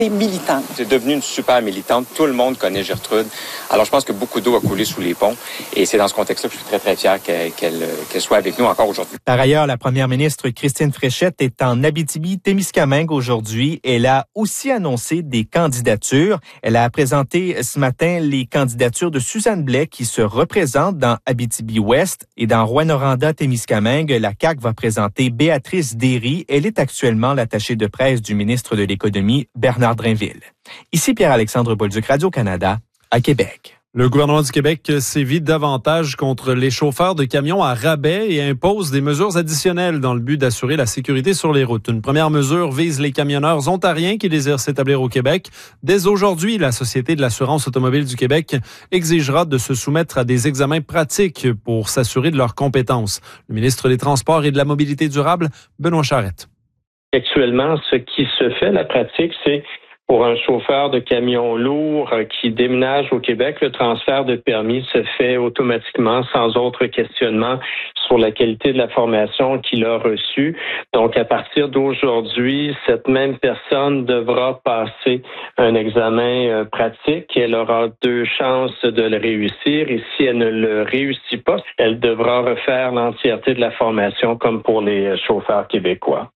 Militante. C'est devenu une super militante. Tout le monde connaît Gertrude. Alors, je pense que beaucoup d'eau a coulé sous les ponts. Et c'est dans ce contexte-là que je suis très, très fier qu'elle soit avec nous encore aujourd'hui. Par ailleurs, la première ministre Christine Fréchette est en Abitibi-Témiscamingue aujourd'hui. Elle a aussi annoncé des candidatures. Elle a présenté ce matin les candidatures de Suzanne Blais qui se représente dans Abitibi-Ouest et dans Rouyn-Noranda-Témiscamingue. La CAQ va présenter Béatrice Derry. Elle est actuellement l'attachée de presse du ministre de l'Économie, Bernard Drainville. Ici Pierre-Alexandre Bolduc, Radio-Canada, à Québec. Le gouvernement du Québec sévit davantage contre les chauffeurs de camions à rabais et impose des mesures additionnelles dans le but d'assurer la sécurité sur les routes. Une première mesure vise les camionneurs ontariens qui désirent s'établir au Québec. Dès aujourd'hui, la Société de l'assurance automobile du Québec exigera de se soumettre à des examens pratiques pour s'assurer de leurs compétences. Le ministre des Transports et de la Mobilité durable, Benoît Charette. Actuellement, ce qui se fait, la pratique, c'est pour un chauffeur de camion lourd qui déménage au Québec, le transfert de permis se fait automatiquement sans autre questionnement sur la qualité de la formation qu'il a reçue. Donc, à partir d'aujourd'hui, cette même personne devra passer un examen pratique. Elle aura 2 chances de le réussir et si elle ne le réussit pas, elle devra refaire l'entièreté de la formation comme pour les chauffeurs québécois.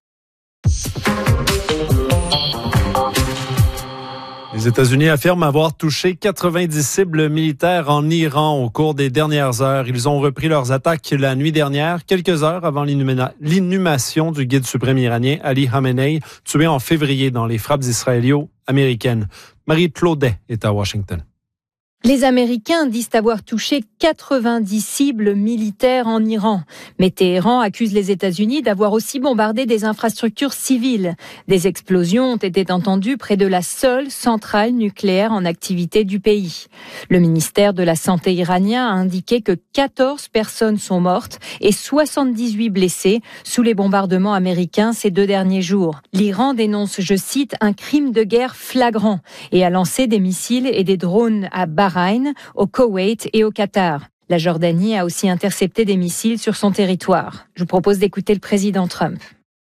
Les États-Unis affirment avoir touché 90 cibles militaires en Iran au cours des dernières heures. Ils ont repris leurs attaques la nuit dernière, quelques heures avant l'inhumation du guide suprême iranien Ali Khamenei, tué en février dans les frappes israélo-américaines. Marie Claudet est à Washington. Les Américains disent avoir touché 90 cibles militaires en Iran. Mais Téhéran accuse les États-Unis d'avoir aussi bombardé des infrastructures civiles. Des explosions ont été entendues près de la seule centrale nucléaire en activité du pays. Le ministère de la Santé iranien a indiqué que 14 personnes sont mortes et 78 blessées sous les bombardements américains ces 2 derniers jours. L'Iran dénonce, je cite, un crime de guerre flagrant et a lancé des missiles et des drones à Bahreïn, au Koweït et au Qatar. La Jordanie a aussi intercepté des missiles sur son territoire. Je vous propose d'écouter le président Trump.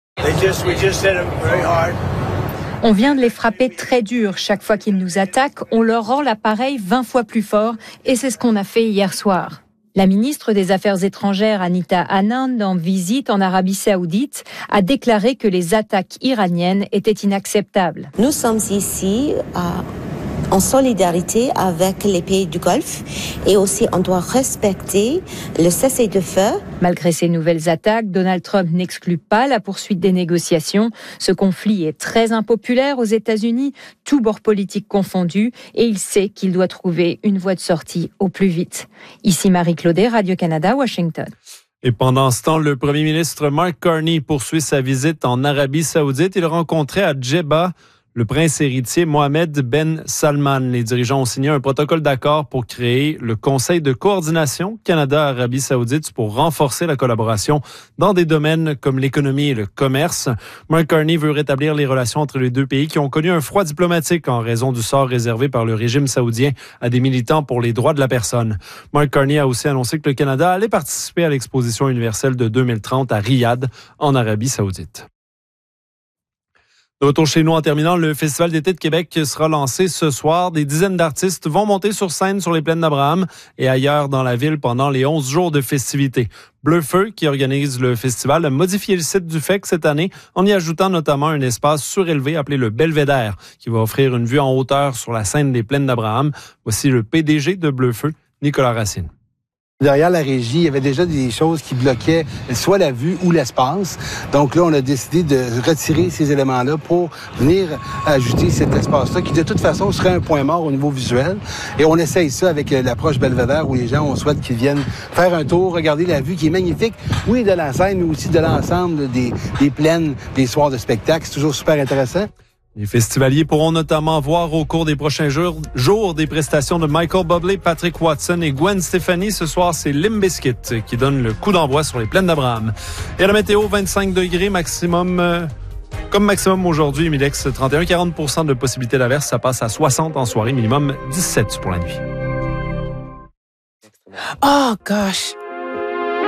On vient de les frapper très dur. Chaque fois qu'ils nous attaquent, on leur rend l'appareil 20 fois plus fort et c'est ce qu'on a fait hier soir. La ministre des Affaires étrangères, Anita Anand, en visite en Arabie Saoudite, a déclaré que les attaques iraniennes étaient inacceptables. Nous sommes ici en solidarité avec les pays du Golfe et aussi on doit respecter le cessez-le-feu. Malgré ces nouvelles attaques, Donald Trump n'exclut pas la poursuite des négociations. Ce conflit est très impopulaire aux États-Unis, tous bords politiques confondus, et il sait qu'il doit trouver une voie de sortie au plus vite. Ici Marie Claudet, Radio-Canada, Washington. Et pendant ce temps, le premier ministre Mark Carney poursuit sa visite en Arabie Saoudite. Il rencontrait à Djeddah le prince héritier Mohammed Ben Salman. Les dirigeants ont signé un protocole d'accord pour créer le Conseil de coordination Canada-Arabie Saoudite pour renforcer la collaboration dans des domaines comme l'économie et le commerce. Mark Carney veut rétablir les relations entre les 2 pays qui ont connu un froid diplomatique en raison du sort réservé par le régime saoudien à des militants pour les droits de la personne. Mark Carney a aussi annoncé que le Canada allait participer à l'exposition universelle de 2030 à Riyad, en Arabie Saoudite. De retour chez nous en terminant, le Festival d'été de Québec sera lancé ce soir. Des dizaines d'artistes vont monter sur scène sur les plaines d'Abraham et ailleurs dans la ville pendant les 11 jours de festivités. Bleu Feu, qui organise le festival, a modifié le site du FEC cette année en y ajoutant notamment un espace surélevé appelé le Belvédère, qui va offrir une vue en hauteur sur la scène des plaines d'Abraham. Voici le PDG de Bleu Feu, Nicolas Racine. Derrière la régie, il y avait déjà des choses qui bloquaient soit la vue ou l'espace. Donc là, on a décidé de retirer ces éléments-là pour venir ajouter cet espace-là qui, de toute façon, serait un point mort au niveau visuel. Et on essaye ça avec l'approche Belvédère où les gens, on souhaite qu'ils viennent faire un tour, regarder la vue qui est magnifique, oui, de la scène, mais aussi de l'ensemble des plaines, des soirs de spectacle. C'est toujours super intéressant. Les festivaliers pourront notamment voir au cours des prochains jours des prestations de Michael Bublé, Patrick Watson et Gwen Stefani. Ce soir, c'est Limp Bizkit qui donne le coup d'envoi sur les plaines d'Abraham. Et à la météo, 25 degrés maximum, comme maximum aujourd'hui, Milex 31, 40% de possibilité d'averse. Ça passe à 60 en soirée, minimum 17 pour la nuit. Oh gosh,